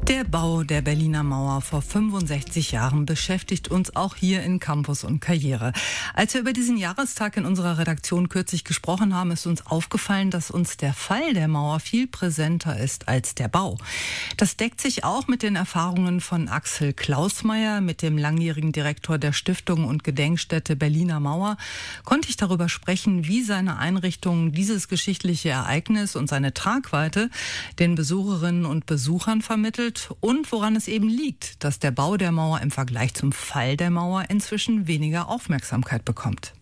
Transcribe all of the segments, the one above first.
Der Bau der Berliner Mauer vor 65 Jahren beschäftigt uns auch hier in Campus und Karriere. Als wir über diesen Jahrestag in unserer Redaktion kürzlich gesprochen haben, ist uns aufgefallen, dass uns der Fall der Mauer viel präsenter ist als der Bau. Das deckt sich auch mit den Erfahrungen von Axel Klausmeier, mit dem langjährigen Direktor der Stiftung und Gedenkstätte Berliner Mauer. Konnte ich darüber sprechen, wie seine Einrichtung dieses geschichtliche Ereignis und seine Tragweite den Besucherinnen und Besuchern vermittelt und woran es eben liegt, dass der Bau der Mauer im Vergleich zum Fall der Mauer inzwischen weniger Aufmerksamkeit bekommt.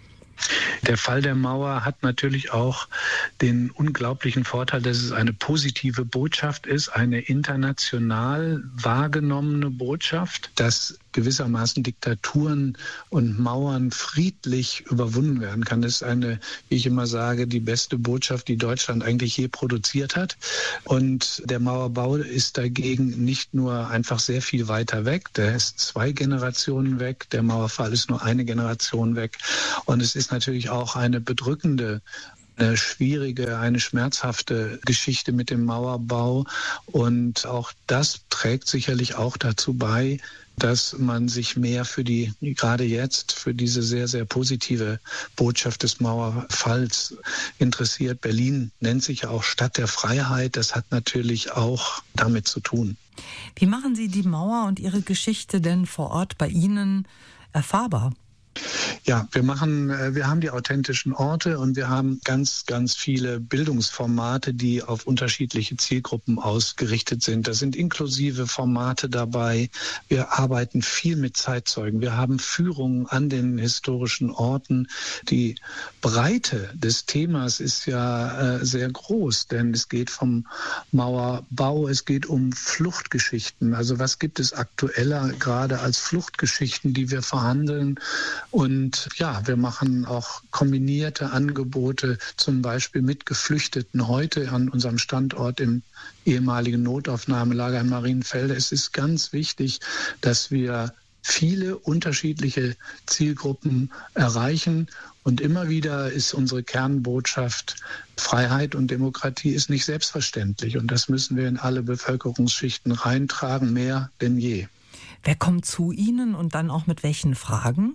Der Fall der Mauer hat natürlich auch den unglaublichen Vorteil, dass es eine positive Botschaft ist, eine international wahrgenommene Botschaft, dass gewissermaßen Diktaturen und Mauern friedlich überwunden werden kann. Das ist eine, wie ich immer sage, die beste Botschaft, die Deutschland eigentlich je produziert hat. Und der Mauerbau ist dagegen nicht nur einfach sehr viel weiter weg, der ist 2 Generationen weg, der Mauerfall ist nur eine Generation weg. Und es ist natürlich auch eine bedrückende, eine schwierige, eine schmerzhafte Geschichte mit dem Mauerbau. Und auch das trägt sicherlich auch dazu bei, dass man sich mehr gerade jetzt, für diese sehr, sehr positive Botschaft des Mauerfalls interessiert. Berlin nennt sich ja auch Stadt der Freiheit. Das hat natürlich auch damit zu tun. Wie machen Sie die Mauer und ihre Geschichte denn vor Ort bei Ihnen erfahrbar? Ja, wir haben die authentischen Orte und wir haben ganz, ganz viele Bildungsformate, die auf unterschiedliche Zielgruppen ausgerichtet sind. Da sind inklusive Formate dabei. Wir arbeiten viel mit Zeitzeugen. Wir haben Führungen an den historischen Orten. Die Breite des Themas ist ja sehr groß, denn es geht vom Mauerbau, es geht um Fluchtgeschichten. Also was gibt es aktueller gerade als Fluchtgeschichten, die wir verhandeln? Und ja, wir machen auch kombinierte Angebote, zum Beispiel mit Geflüchteten heute an unserem Standort im ehemaligen Notaufnahmelager in Marienfelde. Es ist ganz wichtig, dass wir viele unterschiedliche Zielgruppen erreichen. Und immer wieder ist unsere Kernbotschaft, Freiheit und Demokratie ist nicht selbstverständlich. Und das müssen wir in alle Bevölkerungsschichten reintragen, mehr denn je. Wer kommt zu Ihnen und dann auch mit welchen Fragen?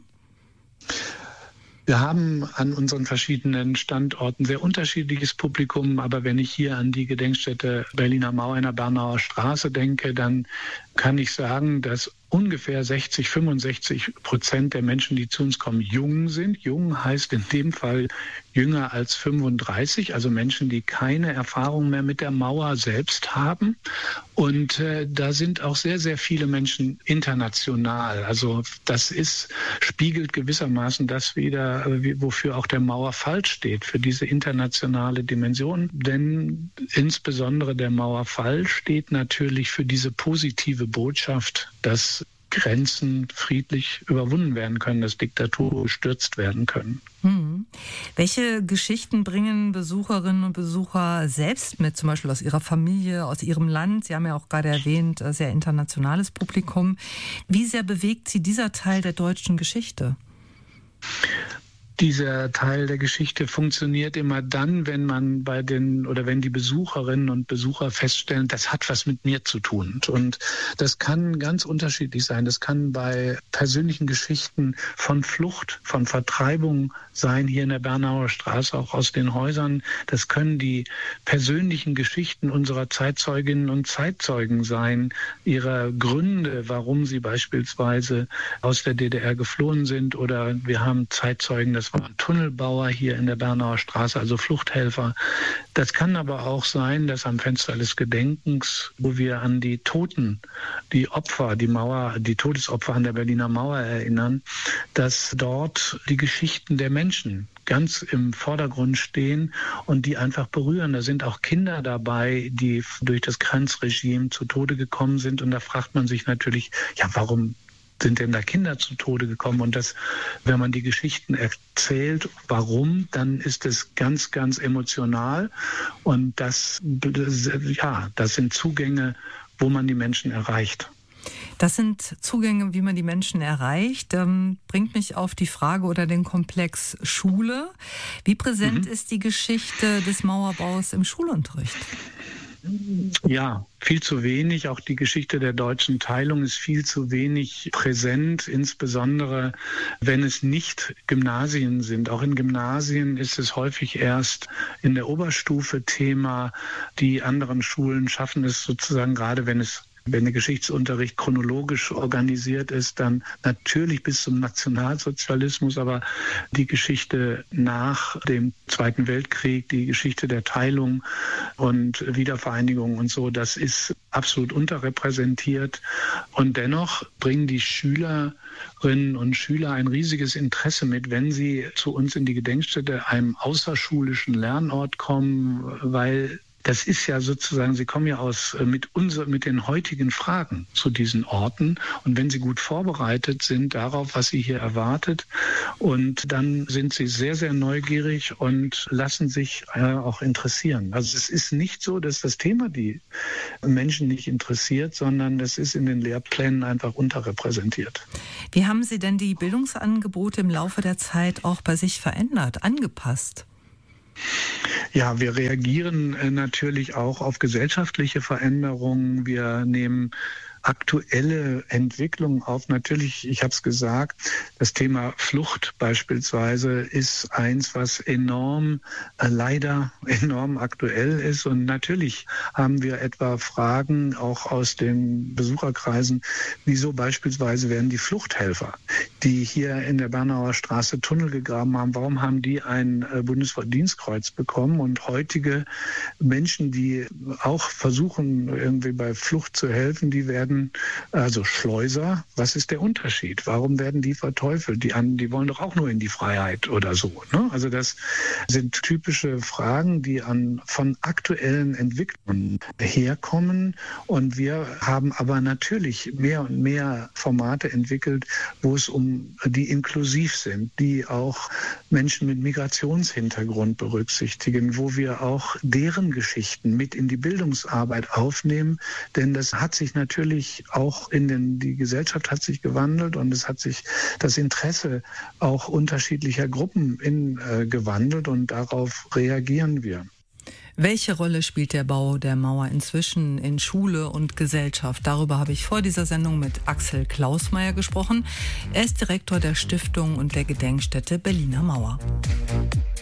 Wir haben an unseren verschiedenen Standorten sehr unterschiedliches Publikum, aber wenn ich hier an die Gedenkstätte Berliner Mauer in der Bernauer Straße denke, dann kann ich sagen, dass ungefähr 65% der Menschen, die zu uns kommen, jung sind. Jung heißt in dem Fall jünger als 35, also Menschen, die keine Erfahrung mehr mit der Mauer selbst haben. Und da sind auch sehr, sehr viele Menschen international. Also das spiegelt gewissermaßen das wider, wofür auch der Mauerfall steht, für diese internationale Dimension. Denn insbesondere der Mauerfall steht natürlich für diese positive Botschaft, dass Grenzen friedlich überwunden werden können, dass Diktaturen gestürzt werden können. Welche Geschichten bringen Besucherinnen und Besucher selbst mit, zum Beispiel aus ihrer Familie, aus ihrem Land? Sie haben ja auch gerade erwähnt, sehr internationales Publikum. Wie sehr bewegt Sie dieser Teil der deutschen Geschichte? Dieser Teil der Geschichte funktioniert immer dann, wenn wenn die Besucherinnen und Besucher feststellen, das hat was mit mir zu tun. Und das kann ganz unterschiedlich sein. Das kann bei persönlichen Geschichten von Flucht, von Vertreibung sein, hier in der Bernauer Straße, auch aus den Häusern. Das können die persönlichen Geschichten unserer Zeitzeuginnen und Zeitzeugen sein, ihre Gründe, warum sie beispielsweise aus der DDR geflohen sind. Oder wir haben Zeitzeugen, das waren Tunnelbauer hier in der Bernauer Straße, also Fluchthelfer. Das kann aber auch sein, dass am Fenster des Gedenkens, wo wir an die Toten, die Todesopfer an der Berliner Mauer erinnern, dass dort die Geschichten der Menschen ganz im Vordergrund stehen und die einfach berühren. Da sind auch Kinder dabei, die durch das Grenzregime zu Tode gekommen sind. Und da fragt man sich natürlich, ja, warum sind denn da Kinder zu Tode gekommen? Und wenn man die Geschichten erzählt, warum, dann ist es ganz, ganz emotional. Und das sind Zugänge, wo man die Menschen erreicht. Das sind Zugänge, wie man die Menschen erreicht. Bringt mich auf die Frage oder den Komplex Schule. Wie präsent ist die Geschichte des Mauerbaus im Schulunterricht? Ja, viel zu wenig. Auch die Geschichte der deutschen Teilung ist viel zu wenig präsent, insbesondere wenn es nicht Gymnasien sind. Auch in Gymnasien ist es häufig erst in der Oberstufe Thema. Die anderen Schulen schaffen es sozusagen, gerade wenn der Geschichtsunterricht chronologisch organisiert ist, dann natürlich bis zum Nationalsozialismus, aber die Geschichte nach dem Zweiten Weltkrieg, die Geschichte der Teilung und Wiedervereinigung und so, das ist absolut unterrepräsentiert. Und dennoch bringen die Schülerinnen und Schüler ein riesiges Interesse mit, wenn sie zu uns in die Gedenkstätte, einem außerschulischen Lernort kommen, weil das ist ja sozusagen, sie kommen ja mit den heutigen Fragen zu diesen Orten. Und wenn sie gut vorbereitet sind darauf, was sie hier erwartet, und dann sind sie sehr, sehr neugierig und lassen sich auch interessieren. Also es ist nicht so, dass das Thema die Menschen nicht interessiert, sondern es ist in den Lehrplänen einfach unterrepräsentiert. Wie haben Sie denn die Bildungsangebote im Laufe der Zeit auch bei sich verändert, angepasst? Ja, wir reagieren natürlich auch auf gesellschaftliche Veränderungen. Wir nehmen aktuelle Entwicklungen auf. Natürlich, ich habe es gesagt, das Thema Flucht beispielsweise ist eins, was leider enorm aktuell ist. Und natürlich haben wir etwa Fragen auch aus den Besucherkreisen, wieso beispielsweise werden die Fluchthelfer, die hier in der Bernauer Straße Tunnel gegraben haben, warum haben die ein Bundesverdienstkreuz bekommen? Und heutige Menschen, die auch versuchen, irgendwie bei Flucht zu helfen, die werden also Schleuser. Was ist der Unterschied? Warum werden die verteufelt? Die wollen doch auch nur in die Freiheit oder so. Ne? Also das sind typische Fragen, die von aktuellen Entwicklungen herkommen. Und wir haben aber natürlich mehr und mehr Formate entwickelt, wo es die inklusiv sind, die auch Menschen mit Migrationshintergrund berücksichtigen, wo wir auch deren Geschichten mit in die Bildungsarbeit aufnehmen. Denn das hat sich natürlich auch die Gesellschaft hat sich gewandelt und es hat sich das Interesse auch unterschiedlicher Gruppen gewandelt und darauf reagieren wir. Welche Rolle spielt der Bau der Mauer inzwischen in Schule und Gesellschaft? Darüber habe ich vor dieser Sendung mit Axel Klausmeier gesprochen. Er ist Direktor der Stiftung und der Gedenkstätte Berliner Mauer.